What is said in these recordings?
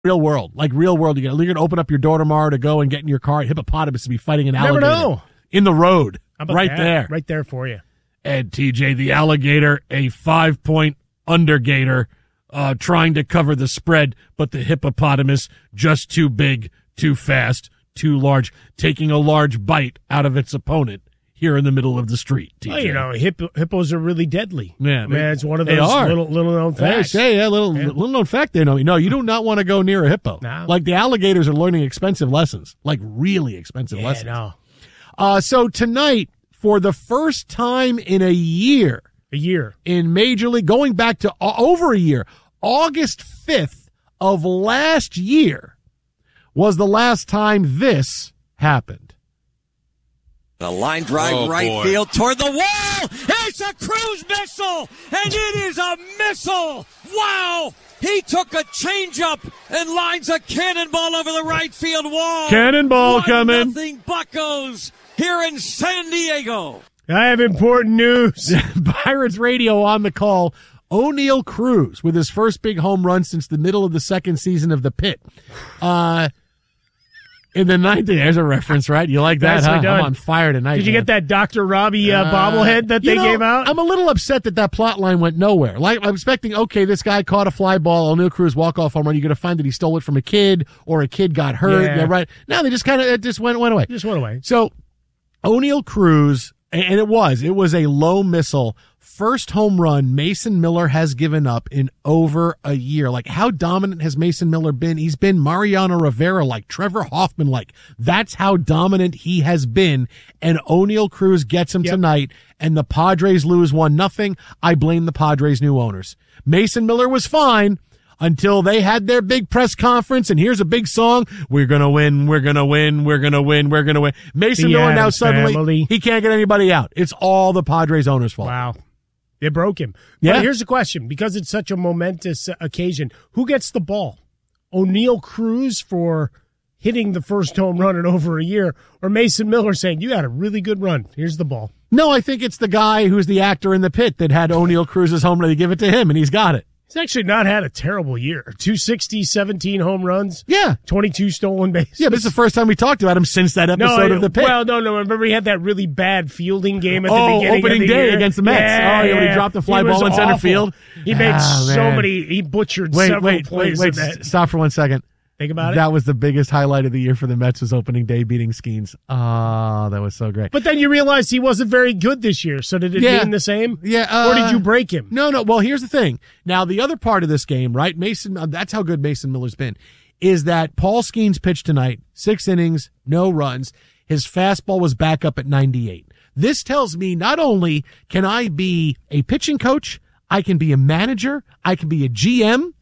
real world. Like real world, you're going to open up your door tomorrow to go and get in your car. Hippopotamus to be fighting an alligator. Never know. In the road. How about right that? there. Right there for you. And TJ, the alligator, a 5-point undergator, trying to cover the spread, but the hippopotamus just too big, too fast, too large, taking a large bite out of its opponent here in the middle of the street. TJ. Well, you know, hippos are really deadly. Yeah, it's one of those little known facts. Little known fact there. No, you do not want to go near a hippo. No. Like the alligators are learning expensive lessons, like really expensive lessons. No. So tonight, for the first time in a year in Major League, going back to over a year, August 5th of last year was the last time this happened. A line drive field toward the wall. It's a cruise missile, and it is a missile. Wow. He took a changeup and lines a cannonball over the right field wall. Cannonball coming. 1-0 Buccos here in San Diego. I have important news. Pirates radio on the call. O'Neal Cruz with his first big home run since the middle of the second season of the Pit. In the ninth, there's a reference, right? You like that, huh? Done. I'm on fire tonight. Did you get that Dr. Robbie bobblehead that they gave out? I'm a little upset that plot line went nowhere. Like, I'm expecting, okay, this guy caught a fly ball, O'Neal Cruz walk-off home run. You're going to find that he stole it from a kid or a kid got hurt. Yeah, right. Now they just kind of, it just went away. Just went away. So, O'Neal Cruz, and it was a low missile. First home run Mason Miller has given up in over a year. Like, how dominant has Mason Miller been? He's been Mariano Rivera-like, Trevor Hoffman-like. That's how dominant he has been. And O'Neal Cruz gets him tonight, and the Padres lose 1-0. I blame the Padres' new owners. Mason Miller was fine until they had their big press conference, and here's a big song. We're going to win, we're going to win, we're going to win, we're going to win. Mason Miller now suddenly, he can't get anybody out. It's all the Padres owners' fault. Wow. They broke him. Yeah. But here's the question. Because it's such a momentous occasion, who gets the ball? O'Neal Cruz for hitting the first home run in over a year, or Mason Miller saying, you had a really good run. Here's the ball. No, I think it's the guy who's the actor in the Pit that had O'Neal Cruz's home run. They give it to him, and he's got it. He's actually not had a terrible year. 260, 17 home runs. Yeah. 22 stolen bases. Yeah, but it's the first time we talked about him since that episode of the Pit. Well, no. Remember he had that really bad fielding game at the beginning opening of the day year? against the Mets. When he dropped the fly ball in center field. He made he butchered several plays. Wait, stop for 1 second. Think about it. That was the biggest highlight of the year for the Mets, was opening day beating Skeens. Oh, that was so great. But then you realized he wasn't very good this year, so did it mean the same? Yeah. Or did you break him? No. Well, here's the thing. Now, the other part of this game, right, Mason, that's how good Mason Miller's been, is that Paul Skeens pitched tonight, 6 innings, no runs. His fastball was back up at 98. This tells me not only can I be a pitching coach, I can be a manager, I can be a GM,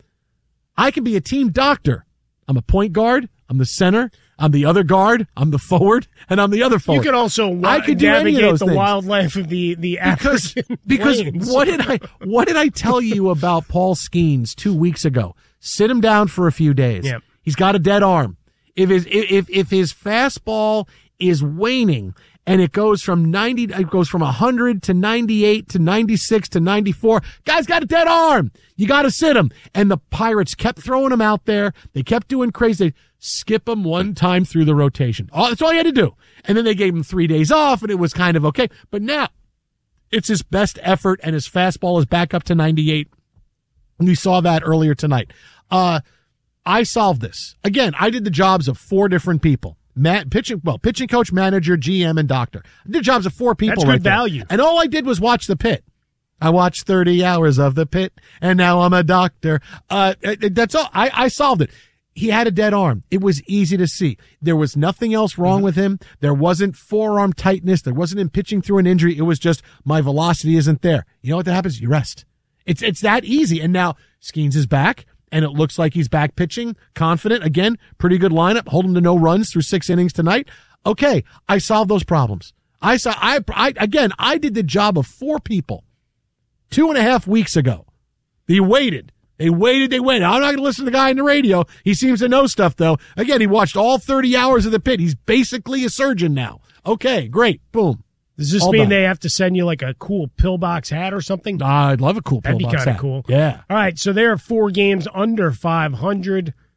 I can be a team doctor. I'm a point guard. I'm the center. I'm the other guard. I'm the forward, and I'm the other forward. You could also navigate the wildlife of the African because plains. what did I tell you about Paul Skeens 2 weeks ago? Sit him down for a few days. Yep. He's got a dead arm. If his fastball is waning and it goes from 100 to 98 to 96 to 94, guy's got a dead arm. You got to sit him. And the Pirates kept throwing him out there. They kept doing crazy. Skip him one time through the rotation. That's all you had to do. And then they gave him 3 days off, and it was kind of okay. But now it's his best effort, and his fastball is back up to 98. We saw that earlier tonight. I solved this. Again, I did the jobs of 4 different people. Pitching coach, manager, GM, and doctor. I did jobs of 4 people. That's good value. And all I did was watch the Pit. I watched 30 hours of the Pit, and now I'm a doctor. That's all. I solved it. He had a dead arm. It was easy to see. There was nothing else wrong with him. There wasn't forearm tightness. There wasn't him pitching through an injury. It was just my velocity isn't there. You know what that happens? You rest. It's that easy. And now Skeens is back, and it looks like he's back pitching, confident. Again, pretty good lineup. Hold him to no runs through 6 innings tonight. Okay, I solved those problems. I did the job of 4 people 2.5 weeks ago. They waited. I'm not going to listen to the guy on the radio. He seems to know stuff, though. Again, he watched all 30 hours of the Pit. He's basically a surgeon now. Okay, great. Boom. Does this mean they have to send you like a cool pillbox hat or something? I'd love a cool pillbox hat. That'd be kind of cool. Yeah. All right, so there are 4 games under 500.